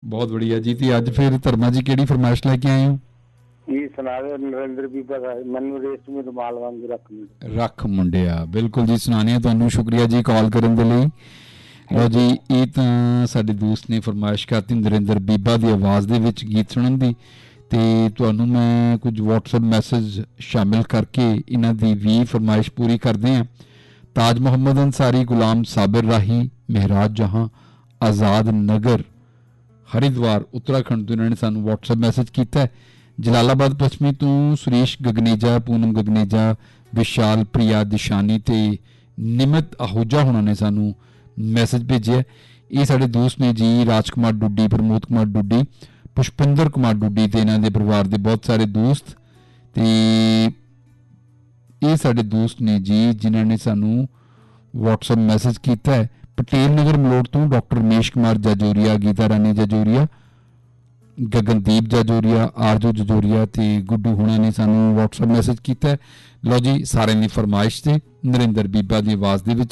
बहुत बढ़िया जी। तो अज फिर धर्मा जी किहड़ी फरमाइश लैके आए हो? ये सुना दो नरेंद्र बीबा का मनु रेशमी रुमाल वांग रख मुंडिया। बिल्कुल जी, सुनाने तुहानू शुक्रिया जी कॉल करने के लिए। लो जी, ये तो साडे दोस्त ने फरमाइश करती नरेंद्र बीबा की आवाज़ दे विच गीत सुनन दी। तो तुहानू मैं कुछ WhatsApp मैसेज शामिल करके इन्हां दी भी फरमाइश पूरी करते हैं। ताज मुहम्मद अंसारी, गुलाम साबिर राही, मेहराज जहां, आज़ाद नगर, हरिद्वार उत्तराखंड तो इन्होंने सानू WhatsApp मैसेज किया है। जलालाबाद पश्चिमी तो सुरेश गगनेजा, पूनम गगनेजा, विशाल प्रिया दिशानी ते निमित आहूजा होना ने सानू मैसेज भेजे। ये साढ़े दोस्त ने जी राजकुमार डुड्डी, प्रमोद कुमार डुड्डी, पुष्पिंदर कुमार डुड्डी ते इन्हां दे परिवार दे बहुत सारे दोस्त। ते ये साढ़े दोस्त ने जी जिन्होंने सानू WhatsApp मैसेज किया है। पटेल नगर मलोट तो डॉक्टर रमेश कुमार जाजोरिया, गीता रानी जाजोरिया, गगनदीप जाजोरिया, आरजू जाजोरिया ते गुड्डू होना ने सानू WhatsApp मैसेज किया है। लो जी, सारे की फरमाइश से नरेंद्र बीबा की आवाज़ दे विच